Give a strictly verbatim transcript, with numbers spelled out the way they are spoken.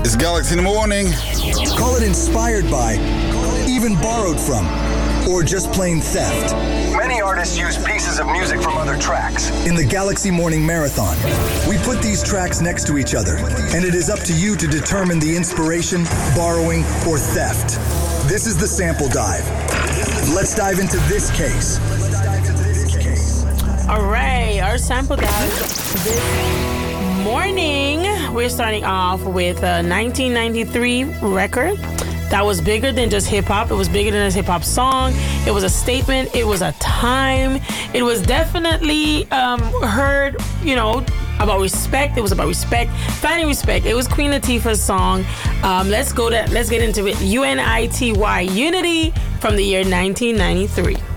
It's Galaxy in the Morning. Call it inspired by, even borrowed from, or just plain theft. Many artists use pieces of music from other tracks. In the Galaxy Morning Marathon, we put these tracks next to each other, and it is up to you to determine the inspiration, borrowing, or theft. This is the sample dive. Let's dive into this case. All right, our sample dive this morning. We're starting off with a nineteen ninety-three record that was bigger than just hip-hop. It was bigger than a hip-hop song. It was a statement. It was a time. It was definitely um, heard, you know, about respect. It was about respect, finding respect. It was Queen Latifah's song. Um, let's go to, let's get into it. U N I T Y, Unity, from the year nineteen ninety-three.